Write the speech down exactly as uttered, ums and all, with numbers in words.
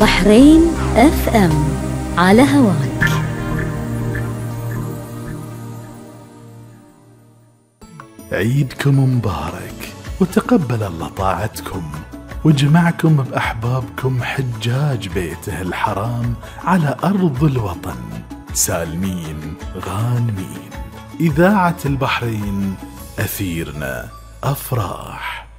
بحرين اف ام على هواك. عيدكم مبارك وتقبل الله طاعتكم وجمعكم بأحبابكم حجاج بيته الحرام على أرض الوطن سالمين غانمين. إذاعة البحرين، أثيرنا أفراح.